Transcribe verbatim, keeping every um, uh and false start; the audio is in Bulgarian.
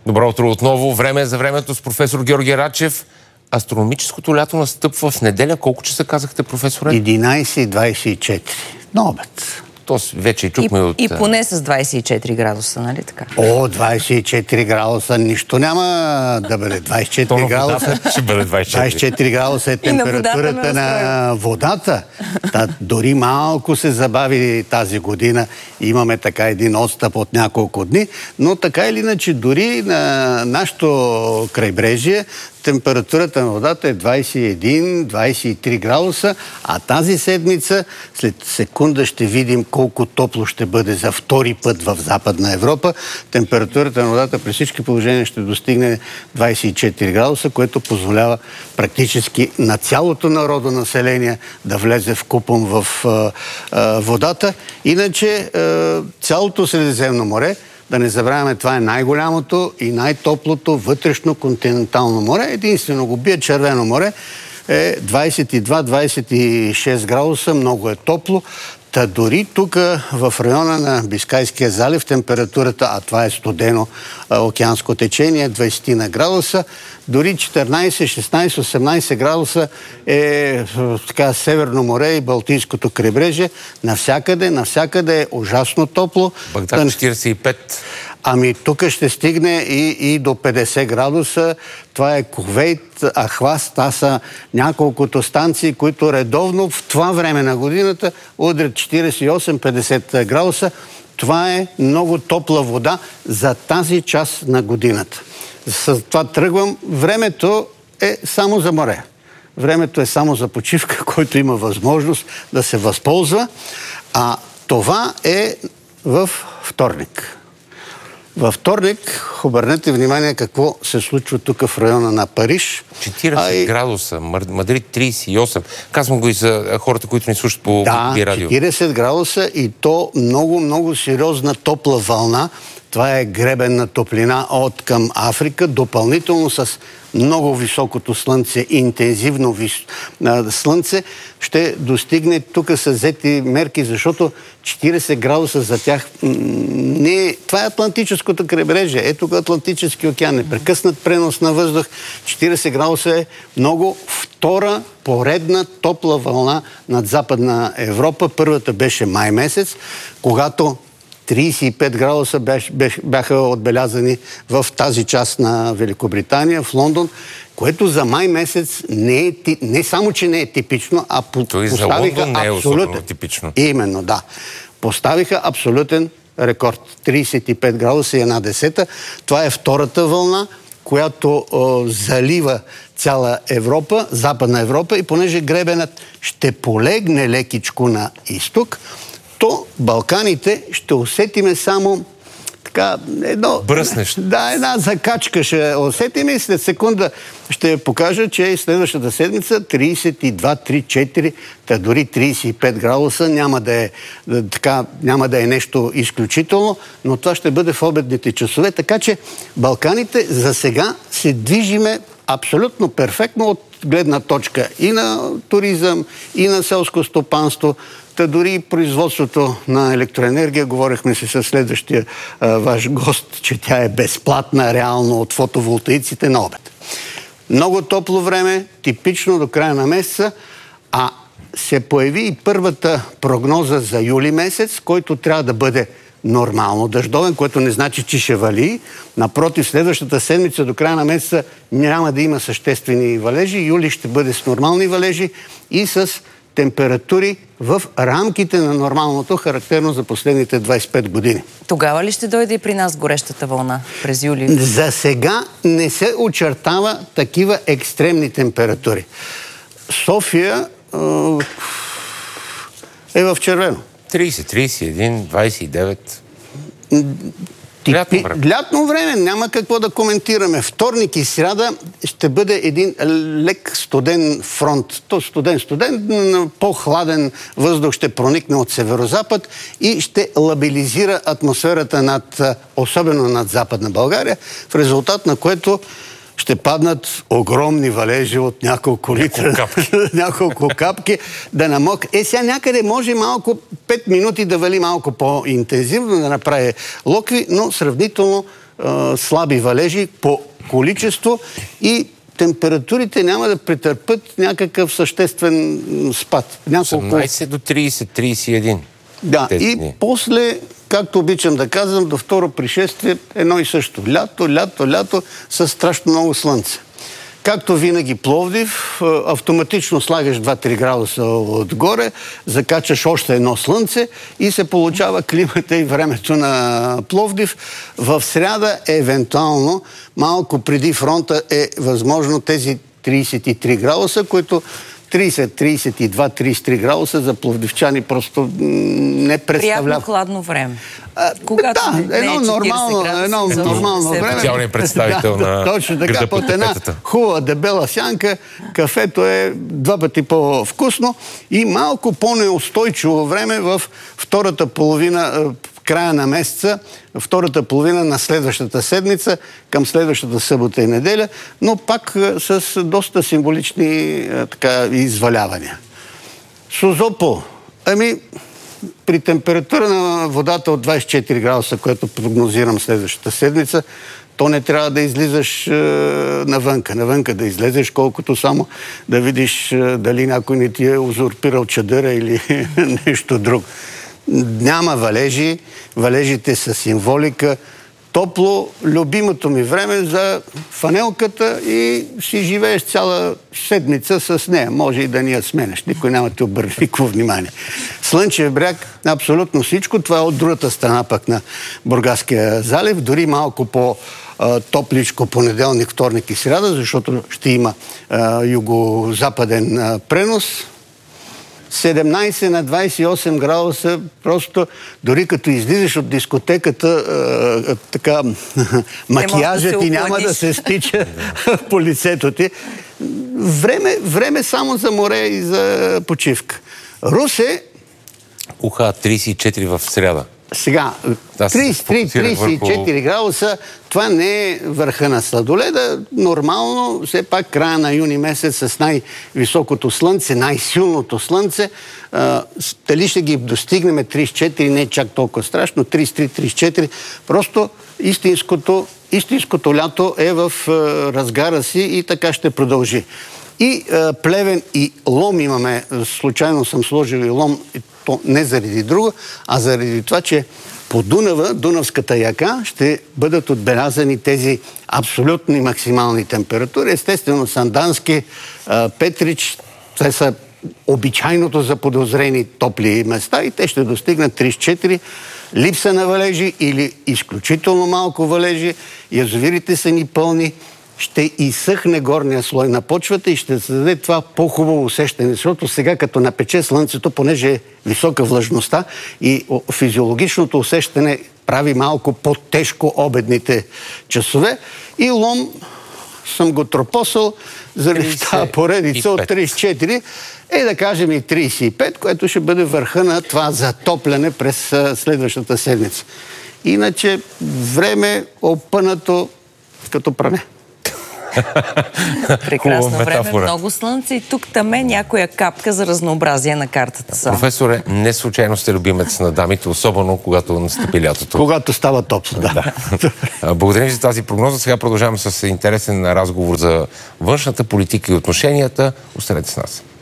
Добро утро отново. Време е за времето с професор Георги Рачев. Астрономическото лято настъпва в неделя. Колко часа казахте, професоре? единайсет и двайсет и четири. На обед. То вече и чухме и, от... И поне с двайсет и четири градуса, нали така? О, двайсет и четири градуса. Нищо няма да бъде. двайсет и четири градуса. Ще бъде двайсет и четири. двайсет и четири градуса е температурата на водата. Та, дори малко се забави тази година. Имаме така един отстъп от няколко дни. Но така или иначе, дори на нашето крайбрежие температурата на водата е двайсет и един до двайсет и три градуса, а тази седмица, след секунда ще видим колко топло ще бъде за втори път в Западна Европа. Температурата на водата при всички положения ще достигне двайсет и четири градуса, което позволява практически на цялото народонаселение да влезе в купон в а, а, водата. Иначе а, цялото Средиземно море, да не забравяме, това е най-голямото и най-топлото вътрешно континентално море. Единствено го бие Червено море. Е двайсет и два до двайсет и шест градуса. Много е топло. Та дори тук в района на Бискайския залив температурата, а това е студено а, океанско течение, двайсет на градуса, дори четиринайсет, шестнайсет, осемнайсет градуса е така Северно море и Балтийското крайбрежие. Навсякъде, навсякъде е ужасно топло. Багдад четирийсет и пет. Ами тук ще стигне и, и до петдесет градуса. Това е Кувейт, Ахваз. Това са няколкото станции, които редовно в това време на годината удрят четирийсет и осем до петдесет градуса. Това е много топла вода за тази част на годината. С това тръгвам. Времето е само за море. Времето е само за почивка, който има възможност да се възползва. А това е в вторник. Във вторник, обърнете внимание какво се случва тук в района на Париж. четирийсет градуса, Мадрид трийсет и осем. Казвам го и за хората, които ни слушат по да, Би радио. четирийсет градуса и то много, много сериозна топла вълна. Това е гребенна топлина от към Африка, допълнително с много високото слънце, интензивно вис... слънце, ще достигне. Тук са взети мерки, защото четирийсет градуса за тях не е... Това е Атлантическото крайбрежие. Ето го Атлантически океан. Непрекъснат пренос на въздух. четирийсет градуса е много втора поредна топла вълна над Западна Европа. Първата беше май месец, когато трийсет и пет градуса бяха отбелязани в тази част на Великобритания, в Лондон, което за май месец не, е, не само, че не е типично, а Той поставиха за Лондон не е абсолютен. Типично. Именно, да. Поставиха абсолютен рекорд. трийсет и пет градуса и една десета. Това е втората вълна, която о, залива цяла Европа, Западна Европа, и понеже гребенът ще полегне лекичко на изток, то Балканите ще усетиме само така едно... Бръснещо. Да, една закачка ще усетиме и след секунда ще покажа, че следващата седмица трийсет и два, трийсет и четири, та дори трийсет и пет градуса няма да е, така, няма да е нещо изключително, но това ще бъде в обедните часове, така че Балканите за сега се движиме абсолютно перфектно от гледна точка и на туризъм, и на селско стопанство. Та дори производството на електроенергия, говорихме си със следващия а, ваш гост, че тя е безплатна реално от фотоволтаиците на обед. Много топло време, типично до края на месеца, а се появи и първата прогноза за юли месец, който трябва да бъде нормално дъждовен, което не значи, че ще вали. Напротив, следващата седмица до края на месеца няма да има съществени валежи. Юли ще бъде с нормални валежи и с температури в рамките на нормалното, характерно за последните двайсет и пет години. Тогава ли ще дойде и при нас горещата вълна през юли? За сега не се очертава такива екстремни температури. София е в червено. трийсет, трийсет и един, двайсет и девет. Лятно време. Лятно време, няма какво да коментираме. Вторник и сряда ще бъде един лек студен фронт. То студен, студен, по-хладен въздух ще проникне от северозапад и ще лабилизира атмосферата над, особено над Западна България, в резултат на което ще паднат огромни валежи от няколко литра, капки. няколко капки, да намок. Е, сега някъде може малко, пет минути да вали малко по-интензивно, да направи локви, но сравнително а, слаби валежи по количество и температурите няма да претърпят някакъв съществен спад. Няколко... осемнайсет до трийсет, трийсет и един. Да, и дни. После, както обичам да казвам, до второ пришествие едно и също. Лято, лято, лято с страшно много слънце. Както винаги Пловдив, автоматично слагаш два-три градуса отгоре, закачаш още едно слънце и се получава климата и времето на Пловдив. В сряда, евентуално, малко преди фронта е възможно тези трийсет и три градуса, които трийсет, трийсет и два, трийсет и три градуса за пловдивчани просто не представлява. Приятно хладно време. А, Когато да, едно нормално, градуса, едно нормално време. Специалният представител да, на точно така, града под една хубава дебела сянка, кафето е два пъти по-вкусно и малко по-неустойчиво време в втората половина, края на месеца, втората половина на следващата седмица, към следващата събота и неделя, но пак с доста символични така, извалявания. Созопол. Ами, при температура на водата от двайсет и четири градуса, което прогнозирам следващата седмица, то не трябва да излизаш е, навънка. Навънка да излезеш, колкото само да видиш е, дали някой не ти е узурпирал чадъра или нещо друго. Няма валежи, валежите са символика. Топло, любимото ми време за фанелката и си живееш цяла седмица с нея. Може и да ни я сменеш. Никой няма ти обърне никакво внимание. Слънчев бряг, абсолютно всичко. Това е от другата страна пък на Бургаския залив. Дори малко по-топличко понеделник, вторник и сряда, защото ще има а, югозападен а, пренос. седемнайсет на двайсет и осем градуса, просто дори като излизаш от дискотеката, а, а, така, макияжът да ти няма да се стича по лицето ти. Време, време само за море и за почивка. Русе... Уха, трийсет и четири в сряда. Сега, трийсет и три трийсет и четири градуса, това не е върха на сладоледа. Нормално, все пак края на юни месец с най-високото слънце, най-силното слънце. А, дали ще ги достигнем трийсет и четири, не е чак толкова страшно, трийсет и три трийсет и четири. Просто истинското, истинското лято е в а, разгара си и така ще продължи. И а, Плевен и Лом имаме, случайно съм сложил и Лом, то не заради друго, а заради това, че по Дунава, Дунавската яка, ще бъдат отбелязани тези абсолютни максимални температури. Естествено, Сандански, Петрич, те са обичайното за подозрени топли места и те ще достигнат трийсет и четири. Липса на валежи или изключително малко валежи. Язовирите са ни пълни. Ще изсъхне горния слой на почвата и ще се даде това по-хубаво усещане, защото сега като напече слънцето, понеже е висока влажността и физиологичното усещане прави малко по-тежко обедните часове. И Лом съм го тропосал заради тази поредица от трийсет и четири, е да кажем и трийсет и пет, което ще бъде върха на това затопляне през следващата седмица. Иначе време опънато като пране. Прекрасно време, много слънце и тук там е някоя капка за разнообразие на картата само. Професоре, не случайно сте любимец на дамите, особено когато настъпи лятото. Когато става топло, да. да. Благодарим за тази прогноза. Сега продължаваме с интересен разговор за външната политика и отношенията. Останете с нас.